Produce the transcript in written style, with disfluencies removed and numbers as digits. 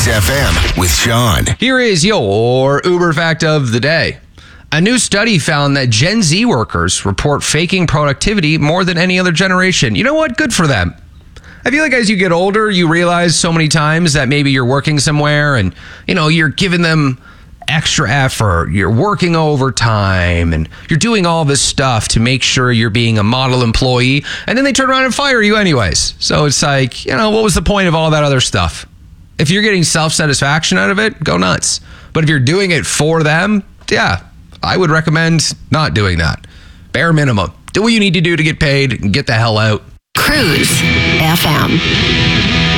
FM with Sean. Here is your Uber fact of the day. A new study found that Gen Z workers report faking productivity more than any other generation. You know what? Good for them. I feel like as you get older, you realize so many times that maybe you're working somewhere and, you're giving them extra effort. You're working overtime and you're doing all this stuff to make sure you're being a model employee. And then they turn around and fire you anyways. So it's like, what was the point of all that other stuff? If you're getting self-satisfaction out of it, go nuts. But if you're doing it for them, yeah, I would recommend not doing that. Bare minimum. Do what you need to do to get paid and get the hell out. Cruise FM.